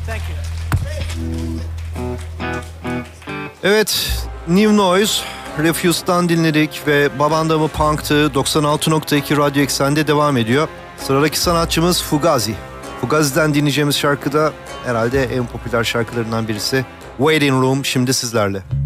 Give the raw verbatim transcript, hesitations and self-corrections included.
Thank you. Evet, New Noise, Refuse'dan dinledik ve Babanda mı Punk'tı. doksan altı nokta iki Radyo Eksen'de devam ediyor. Sıradaki sanatçımız Fugazi. Fugazi'den dinleyeceğimiz şarkı da herhalde en popüler şarkılarından birisi. Waiting Room şimdi sizlerle.